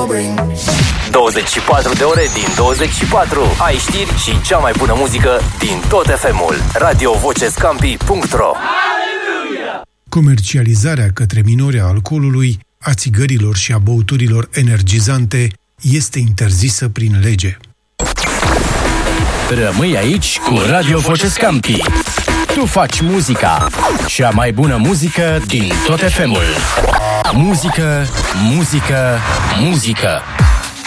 24 de ore din 24. Ai știri și cea mai bună muzică din tot FM-ul. radiovocescampi.ro. Comercializarea către minori a alcoolului, a țigărilor și a băuturilor energizante este interzisă prin lege. Rămâi aici cu Radio Vocescampi. Tu faci muzica, cea mai bună muzică din tot FM-ul. Muzică, muzică, muzică.